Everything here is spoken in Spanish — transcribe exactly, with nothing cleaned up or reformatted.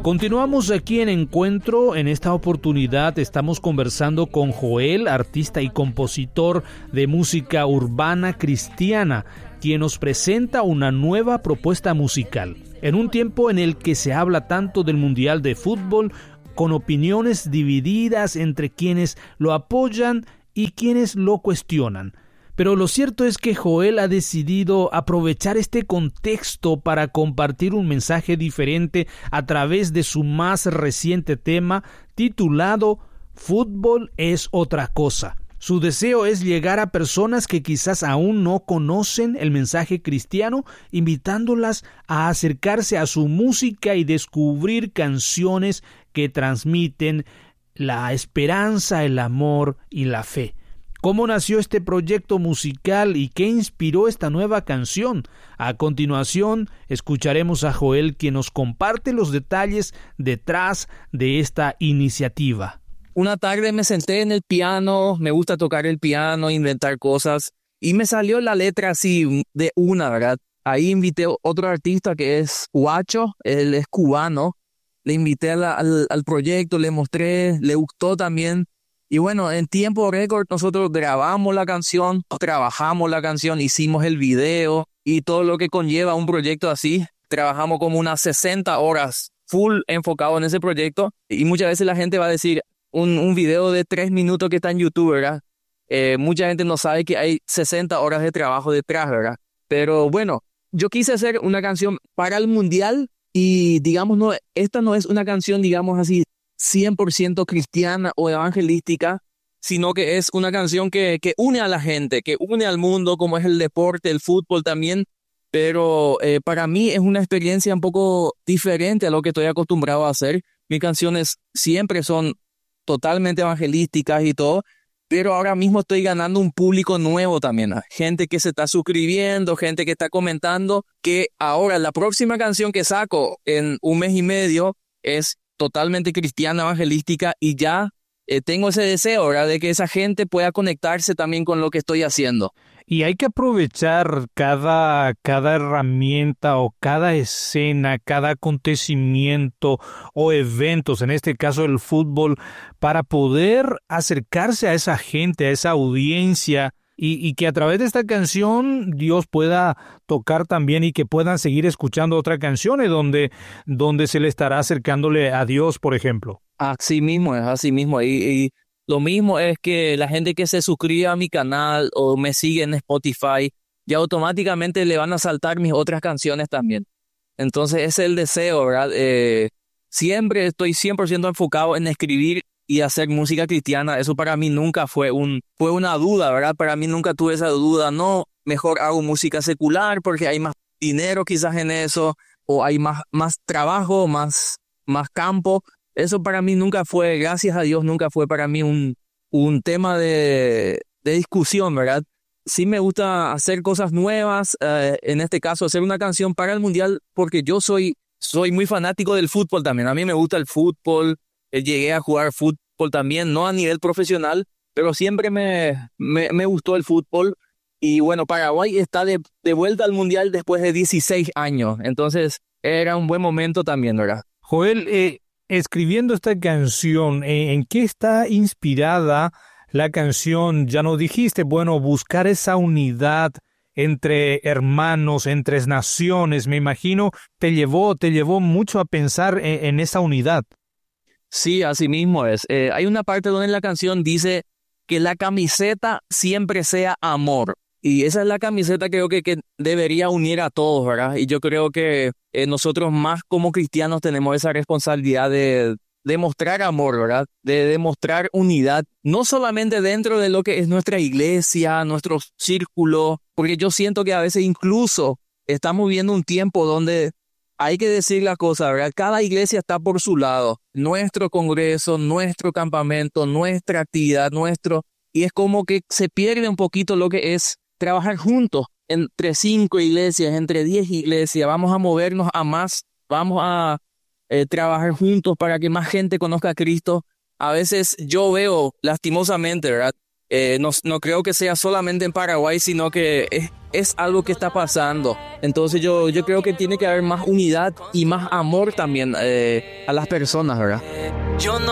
Continuamos aquí en Encuentro. En esta oportunidad estamos conversando con Joel, artista y compositor de música urbana cristiana, quien nos presenta una nueva propuesta musical. En un tiempo en el que se habla tanto del Mundial de Fútbol, con opiniones divididas entre quienes lo apoyan y quienes lo cuestionan. Pero lo cierto es que Joel ha decidido aprovechar este contexto para compartir un mensaje diferente a través de su más reciente tema titulado Fútbol es otra cosa. Su deseo es llegar a personas que quizás aún no conocen el mensaje cristiano, invitándolas a acercarse a su música y descubrir canciones que transmiten la esperanza, el amor y la fe. ¿Cómo nació este proyecto musical y qué inspiró esta nueva canción? A continuación, escucharemos a Joel, quien nos comparte los detalles detrás de esta iniciativa. Una tarde me senté en el piano, me gusta tocar el piano, inventar cosas, y me salió la letra así de una, ¿verdad? Ahí invité a otro artista que es Huacho, él es cubano, le invité a la, al, al proyecto, le mostré, le gustó también. Y bueno, en tiempo récord nosotros grabamos la canción, trabajamos la canción, hicimos el video y todo lo que conlleva un proyecto así. Trabajamos como unas sesenta horas full enfocado en ese proyecto y muchas veces la gente va a decir un, un video de tres minutos que está en YouTube, ¿verdad? Eh, mucha gente no sabe que hay sesenta horas de trabajo detrás, ¿verdad? Pero bueno, yo quise hacer una canción para el Mundial y digamos, no, esta no es una canción, digamos así, cien por ciento cristiana o evangelística, sino que es una canción que, que une a la gente, que une al mundo, como es el deporte, el fútbol también, pero eh, para mí es una experiencia un poco diferente a lo que estoy acostumbrado a hacer. Mis canciones siempre son totalmente evangelísticas y todo, pero ahora mismo estoy ganando un público nuevo también, gente que se está suscribiendo, gente que está comentando, que ahora la próxima canción que saco en un mes y medio es totalmente cristiana, evangelística, y ya eh, tengo ese deseo, ¿verdad?, de que esa gente pueda conectarse también con lo que estoy haciendo. Y hay que aprovechar cada, cada herramienta o cada escena, cada acontecimiento o eventos, en este caso el fútbol, para poder acercarse a esa gente, a esa audiencia, Y, y que a través de esta canción Dios pueda tocar también y que puedan seguir escuchando otras canciones donde, donde se le estará acercándole a Dios, por ejemplo. Así mismo es, así mismo. Y, y lo mismo es que la gente que se suscribe a mi canal o me sigue en Spotify, ya automáticamente le van a saltar mis otras canciones también. Entonces ese es el deseo, ¿verdad? Eh, siempre estoy cien por ciento enfocado en escribir y hacer música cristiana. Eso para mí nunca fue un fue una duda, ¿verdad? Para mí nunca tuve esa duda. No, mejor hago música secular porque hay más dinero quizás en eso, o hay más, más trabajo, más, más campo. Eso para mí nunca fue, gracias a Dios, nunca fue para mí un, un tema de, de discusión, ¿verdad? Sí me gusta hacer cosas nuevas, eh, en este caso hacer una canción para el Mundial, porque yo soy, soy muy fanático del fútbol también. A mí me gusta el fútbol. Llegué a jugar fútbol también, no a nivel profesional, pero siempre me, me, me gustó el fútbol. Y bueno, Paraguay está de, de vuelta al Mundial después de dieciséis años. Entonces era un buen momento también, ¿verdad? Joel, eh, escribiendo esta canción, eh, ¿en qué está inspirada la canción? Ya nos dijiste, bueno, buscar esa unidad entre hermanos, entre naciones, me imagino, te llevó, te llevó mucho a pensar en, en esa unidad. Sí, así mismo es. Eh, hay una parte donde la canción dice que la camiseta siempre sea amor. Y esa es la camiseta que creo que, que debería unir a todos, ¿verdad? Y yo creo que eh, nosotros más como cristianos tenemos esa responsabilidad de demostrar amor, ¿verdad? De demostrar unidad, no solamente dentro de lo que es nuestra iglesia, nuestro círculo, porque yo siento que a veces incluso estamos viviendo un tiempo donde hay que decir la cosa, ¿verdad? Cada iglesia está por su lado. Nuestro congreso, nuestro campamento, nuestra actividad, nuestro... Y es como que se pierde un poquito lo que es trabajar juntos entre cinco iglesias, entre diez iglesias. Vamos a movernos a más, vamos a eh, trabajar juntos para que más gente conozca a Cristo. A veces yo veo, lastimosamente, ¿verdad? Eh, no, no creo que sea solamente en Paraguay, sino que es, es algo que está pasando. Entonces yo, yo creo que tiene que haber más unidad y más amor también eh, a las personas, ¿verdad? Yo no